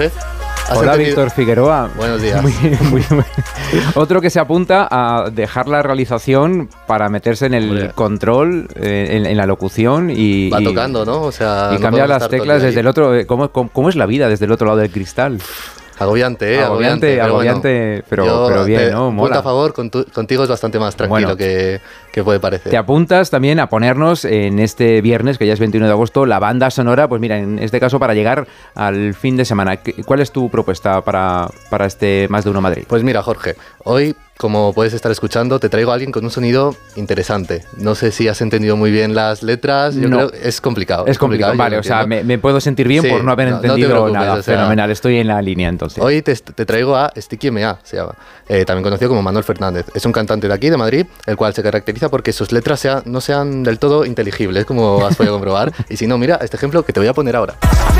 Jorge. Hola, Víctor Figueroa. Buenos días. Muy. Otro que se apunta a dejar la realización para meterse en el control, en la locución y... Va tocando, ¿no? O sea, y no cambiar podemos las estar teclas todo el desde día el otro... ¿Cómo es la vida desde el otro lado del cristal? Agobiante, agobiante, pero bien, ¿no? Mola. A favor, contigo es bastante más tranquilo que puede parecer. Te apuntas también a ponernos en este viernes, que ya es 21 de agosto, la banda sonora, pues mira, en este caso para llegar al fin de semana. ¿Cuál es tu propuesta para este Más de Uno Madrid? Pues mira, Jorge, hoy, como puedes estar escuchando, te traigo a alguien con un sonido interesante. No sé si has entendido muy bien las letras, yo creo que es complicado. Es complicado, vale, o sea, me puedo sentir bien por no haber entendido nada. O sea, fenomenal, estoy en la línea entonces. Hoy te traigo a Sticky M.A., se llama, también conocido como Manuel Fernández. Es un cantante de aquí, de Madrid, el cual se caracteriza porque sus letras no sean del todo inteligibles, como has podido comprobar. Y si no, mira este ejemplo que te voy a poner ahora.